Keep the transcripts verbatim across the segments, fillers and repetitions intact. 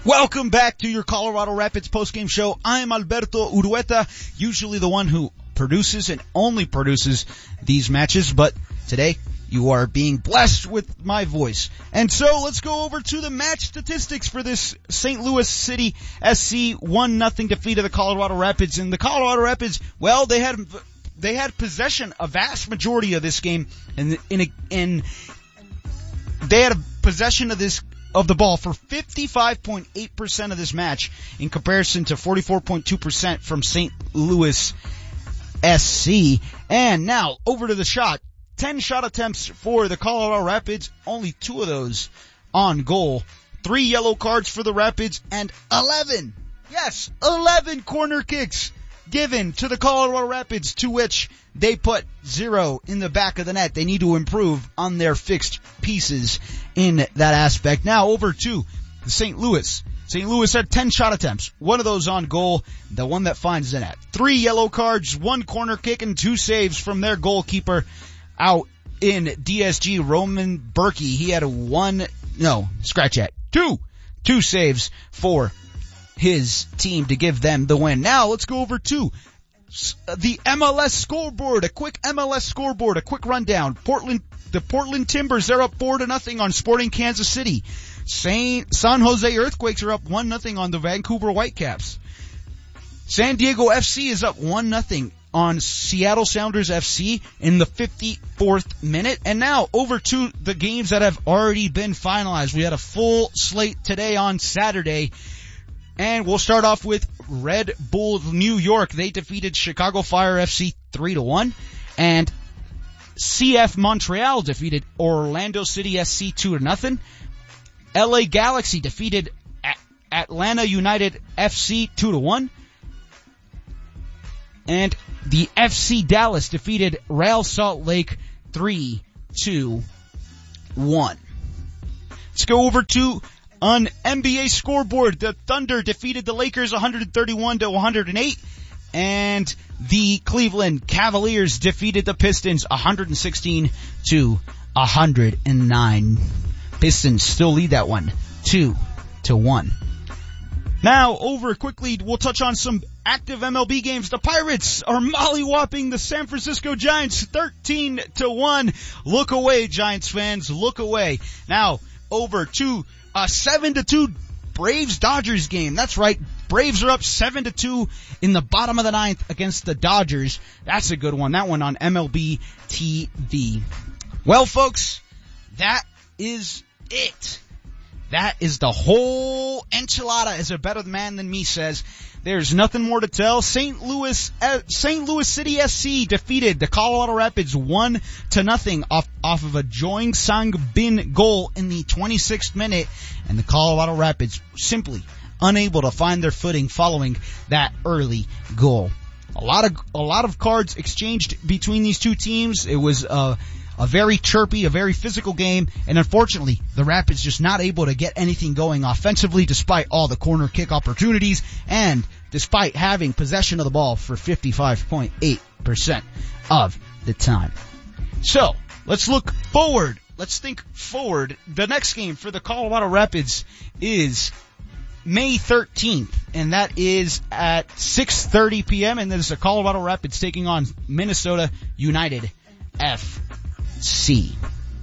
Welcome back to your Colorado Rapids postgame show. I'm Alberto Urueta, usually the one who produces and only produces these matches, but today you are being blessed with my voice. And so let's go over to the match statistics for this Saint Louis City S C one nothing defeat of the Colorado Rapids. And the Colorado Rapids, well, they had they had possession a vast majority of this game, and in, in, in they had a possession of this of the ball for fifty-five point eight percent of this match in comparison to forty-four point two percent from Saint Louis S C. And now over to the shot. ten shot attempts for the Colorado Rapids, only two of those on goal. Three yellow cards for the Rapids and eleven, yes, eleven corner kicks given to the Colorado Rapids, to which they put zero in the back of the net. They need to improve on their fixed pieces in that aspect. Now over to Saint Louis. Saint Louis had ten shot attempts, one of those on goal, the one that finds the net. Three yellow cards, one corner kick, and two saves from their goalkeeper out in D S G, Roman Berkey. He had a one, no, scratch that, two, two saves for his team to give them the win. Now let's go over to the M L S scoreboard, a quick M L S scoreboard, a quick rundown. Portland, the Portland Timbers, they're up four to nothing on Sporting Kansas City. Saint, San Jose Earthquakes are up one nothing on the Vancouver Whitecaps. San Diego F C is up one nothing on Seattle Sounders F C in the fifty-fourth minute. And now over to the games that have already been finalized. We had a full slate today on Saturday. And we'll start off with Red Bull New York. They defeated Chicago Fire F C three to one. And C F Montreal defeated Orlando City S C two to nothing. L A Galaxy defeated A- Atlanta United F C two to one. And the F C Dallas defeated Real Salt Lake three to one. Let's go over to an N B A scoreboard. The Thunder defeated the Lakers one thirty-one to one oh eight. And the Cleveland Cavaliers defeated the Pistons one sixteen to one oh nine. Pistons still lead that one two to one. Now, over quickly, we'll touch on some active M L B games. The Pirates are mollywhopping the San Francisco Giants thirteen to one. Look away, Giants fans, look away. Now, over to a seven to two Braves-Dodgers game. That's right, Braves are up seven to two in the bottom of the ninth against the Dodgers. That's a good one. That one on M L B T V. Well, folks, that is it. That is the whole enchilada, as a better man than me says. There's nothing more to tell. Saint Louis, uh, Saint Louis City S C defeated the Colorado Rapids one to nothing off, off of a Joing Sang Bin goal in the twenty-sixth minute, and the Colorado Rapids simply unable to find their footing following that early goal. A lot of, a lot of cards exchanged between these two teams. It was, uh, a very chirpy, a very physical game, and unfortunately, the Rapids just not able to get anything going offensively despite all the corner kick opportunities and despite having possession of the ball for fifty-five point eight percent of the time. So, let's look forward. Let's think forward. The next game for the Colorado Rapids is May thirteenth, and that is at six thirty p.m., and there's the Colorado Rapids taking on Minnesota United F C.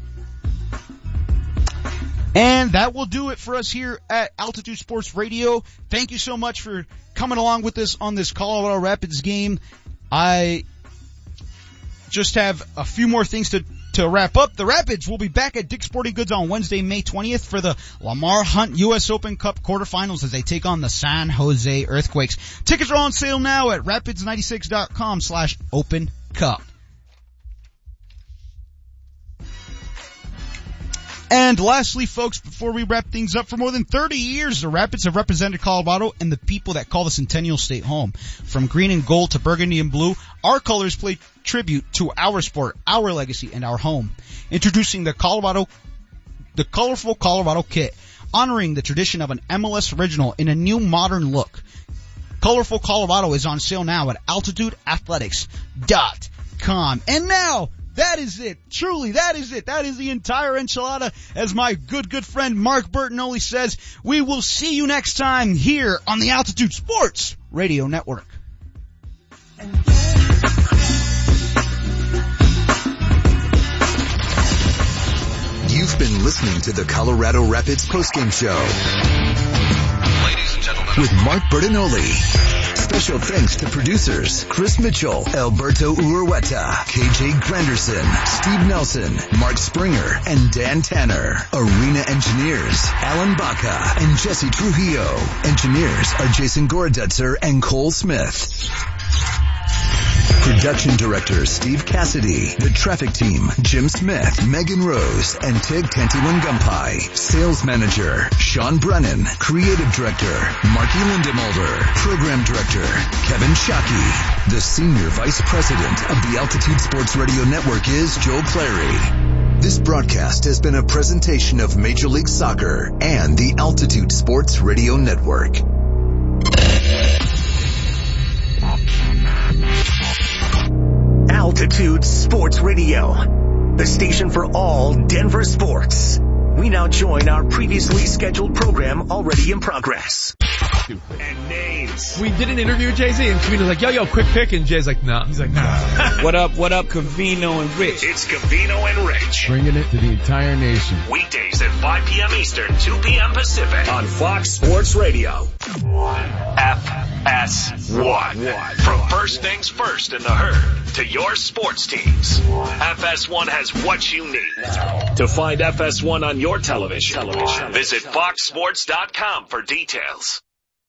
And that will do it for us here at Altitude Sports Radio. Thank you so much for coming along with us on this Colorado Rapids game. I just have a few more things to, to wrap up. The Rapids will be back at Dick's Sporting Goods on Wednesday, May twentieth for the Lamar Hunt U S Open Cup quarterfinals as they take on the San Jose Earthquakes. Tickets are on sale now at rapids ninety-six dot com slash open cup. And lastly, folks, before we wrap things up, for more than thirty years, the Rapids have represented Colorado and the people that call the Centennial State home. From green and gold to burgundy and blue, our colors play tribute to our sport, our legacy, and our home. Introducing the Colorado, the colorful Colorado kit, honoring the tradition of an M L S original in a new modern look. Colorful Colorado is on sale now at altitude athletics dot com. And now, That is it. Truly, that is it. That is the entire enchilada. As my good, good friend Mark Bertinoli says, we will see you next time here on the Altitude Sports Radio Network. You've been listening to the Colorado Rapids postgame show. Ladies and gentlemen, with Mark Bertinoli. Special thanks to producers Chris Mitchell, Alberto Urueta, K J Granderson, Steve Nelson, Mark Springer, and Dan Tanner. Arena engineers Alan Baca and Jesse Trujillo. Engineers are Jason Gorodetzer and Cole Smith. Production director Steve Cassidy. The traffic team Jim Smith, Megan Rose, and Tig Tantiwan-Gumpai. Sales manager Sean Brennan. Creative director Marky Lindemulder. Program director Kevin Shockey. The senior vice president of the Altitude Sports Radio Network is Joe Clary. This broadcast has been a presentation of Major League Soccer and the Altitude Sports Radio Network. Altitude Sports Radio, the station for all Denver sports. We now join our previously scheduled program already in progress. And names. We did an interview with Jay-Z and Cavino's like, yo, yo, quick pick. And Jay's like, nah. He's like, nah. What up, what up, Cavino and Rich? It's Cavino and Rich. Bringing it to the entire nation. Weekdays at five p.m. Eastern, two p.m. Pacific on Fox Sports Radio. F S one. From first things first in the herd to your sports teams. F S one has what you need. To find F S one on your television, television. visit fox sports dot com for details.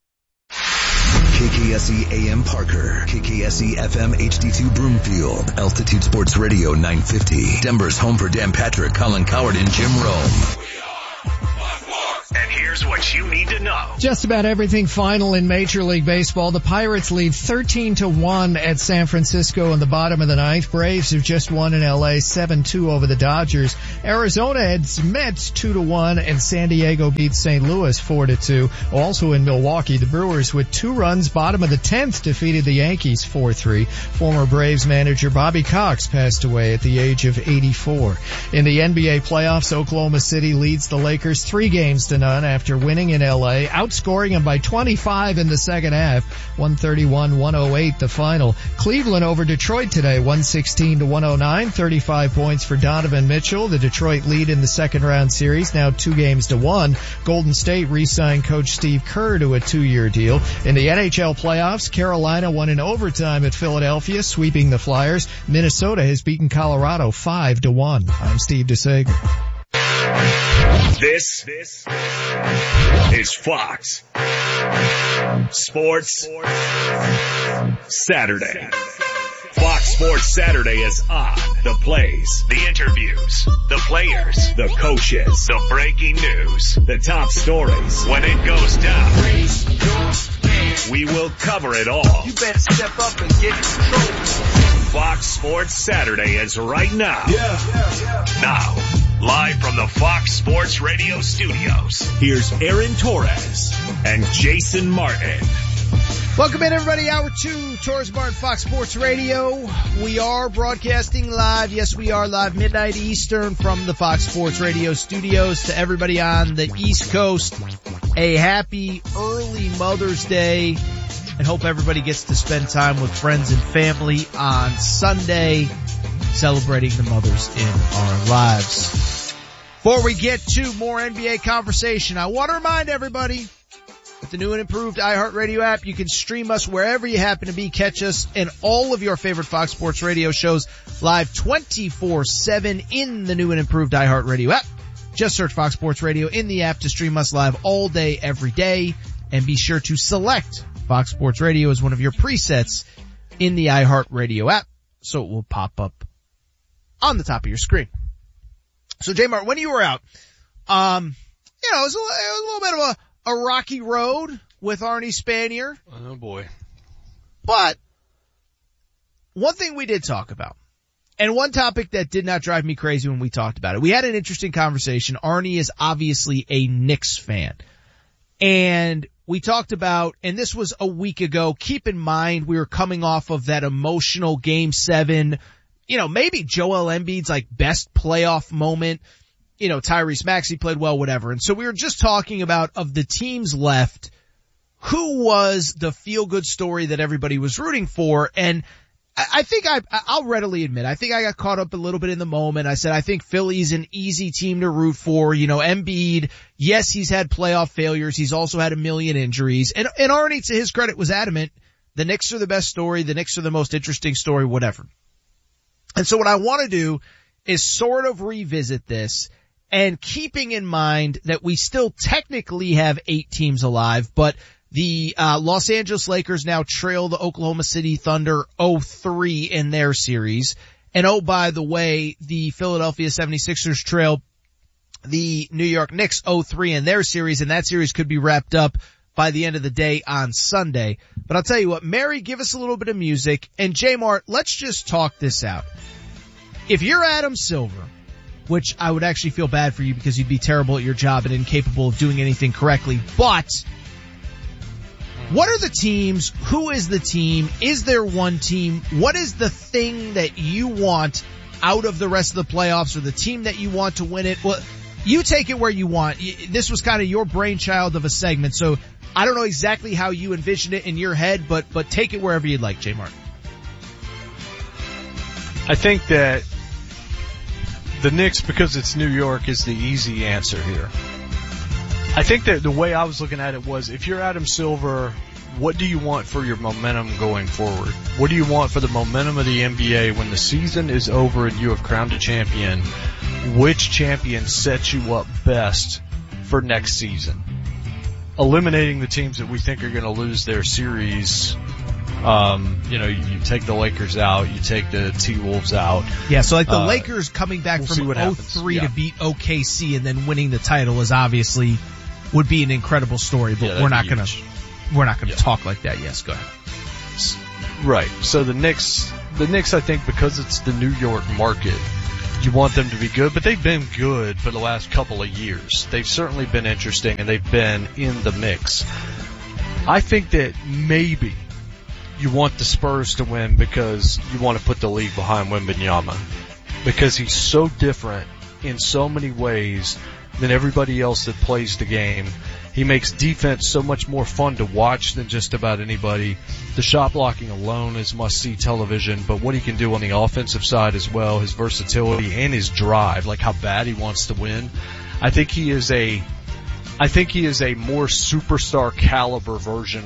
K K S E A M Parker, K K S E F M H D two Broomfield, Altitude Sports Radio nine fifty, Denver's home for Dan Patrick, Colin Coward, and Jim Rome. And here's what you need to know. Just about everything final in Major League Baseball. The Pirates lead thirteen to one at San Francisco in the bottom of the ninth. Braves have just won in L A seven two over the Dodgers. Arizona heads Mets two to one, and San Diego beats Saint Louis four to two. Also in Milwaukee, the Brewers with two runs, bottom of the tenth, defeated the Yankees four three. Former Braves manager Bobby Cox passed away at the age of eighty-four. In the N B A playoffs, Oklahoma City leads the Lakers three games to none after winning in L A, outscoring them by twenty-five in the second half. one thirty-one one oh eight the final. Cleveland over Detroit today, one sixteen to one oh nine, thirty-five points for Donovan Mitchell. The Detroit lead in the second round series, now two games to one. Golden State re-signed coach Steve Kerr to a two-year deal. In the N H L playoffs, Carolina won in overtime at Philadelphia, sweeping the Flyers. Minnesota has beaten Colorado five to one. I'm Steve DeSager. This, this is Fox Sports Saturday. Fox Sports Saturday is on. The plays, the interviews, the players, the coaches, the breaking news, the top stories. When it goes down, we will cover it all. You better step up and get in control. Fox Sports Saturday is right now. Yeah, yeah, yeah. Now, live from the Fox Sports Radio studios, here's Aaron Torres and Jason Martin. Welcome in, everybody. Hour two, Torres Martin, Fox Sports Radio. We are broadcasting live. Yes, we are live midnight Eastern from the Fox Sports Radio studios. To everybody on the East Coast, a happy early Mother's Day, and hope everybody gets to spend time with friends and family on Sunday, celebrating the mothers in our lives. Before we get to more N B A conversation, I want to remind everybody, with the new and improved iHeartRadio app, you can stream us wherever you happen to be. Catch us and all of your favorite Fox Sports Radio shows live twenty-four seven in the new and improved iHeartRadio app. Just search Fox Sports Radio in the app to stream us live all day, every day. And be sure to select Fox Sports Radio as one of your presets in the iHeartRadio app, so it will pop up on the top of your screen. So, J-Mart, when you were out, um, you know, it was a, it was a little bit of a, a rocky road with Arnie Spanier. Oh boy. But one thing we did talk about, and one topic that did not drive me crazy when we talked about it, we had an interesting conversation. Arnie is obviously a Knicks fan. And we talked about, and this was a week ago, keep in mind we were coming off of that emotional game seven, you know, maybe Joel Embiid's like best playoff moment. You know, Tyrese Maxey played well, whatever. And so we were just talking about, of the teams left, who was the feel-good story that everybody was rooting for. And I think I, I'll readily admit, I think I got caught up a little bit in the moment. I said, I think Philly's an easy team to root for. You know, Embiid, yes, he's had playoff failures. He's also had a million injuries. And, and Arnie, to his credit, was adamant. The Knicks are the best story. The Knicks are the most interesting story, whatever. And so what I want to do is sort of revisit this, and keeping in mind that we still technically have eight teams alive, but the uh Los Angeles Lakers now trail the Oklahoma City Thunder oh three in their series. And oh, by the way, the Philadelphia seventy-sixers trail the New York Knicks oh three in their series, and that series could be wrapped up by the end of the day on Sunday. But I'll tell you what, Mary, give us a little bit of music, and J-Mart, let's just talk this out. If you're Adam Silver, which I would actually feel bad for you because you'd be terrible at your job and incapable of doing anything correctly, but what are the teams? Who is the team? Is there one team? What is the thing that you want out of the rest of the playoffs, or the team that you want to win it? Well, you take it where you want. This was kind of your brainchild of a segment, so I don't know exactly how you envision it in your head, but but take it wherever you'd like, J. Martin. I think that the Knicks, because it's New York, is the easy answer here. I think that the way I was looking at it was, if you're Adam Silver, what do you want for your momentum going forward? What do you want for the momentum of the N B A when the season is over and you have crowned a champion? Which champion sets you up best for next season? Eliminating the teams that we think are going to lose their series. Um, you know, you, you take the Lakers out, you take the T-Wolves out. Yeah, so like the uh, Lakers coming back we'll from oh three yeah. to beat O K C and then winning the title is obviously would be an incredible story, but yeah, we're not going to we're not going to yeah. talk like that. Yes, go ahead. Right. So the Knicks, the Knicks, I think, because it's the New York market, you want them to be good, but they've been good for the last couple of years. They've certainly been interesting, and they've been in the mix. I think that maybe you want the Spurs to win because you want to put the league behind Wembanyama, because he's so different in so many ways than everybody else that plays the game. He makes defense so much more fun to watch than just about anybody. The shot blocking alone is must-see television, but what he can do on the offensive side as well, his versatility and his drive, like how bad he wants to win. I think he is a, I think he is a more superstar caliber version